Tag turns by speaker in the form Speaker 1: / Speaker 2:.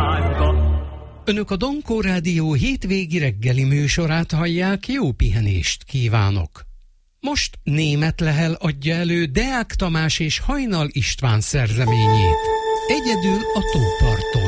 Speaker 1: Önök a Donkó Rádió hétvégi reggeli műsorát hallják, jó pihenést kívánok! Most Németh Lehel adja elő Deák Tamás és Hajnal István szerzeményét. Egyedül a tóparton.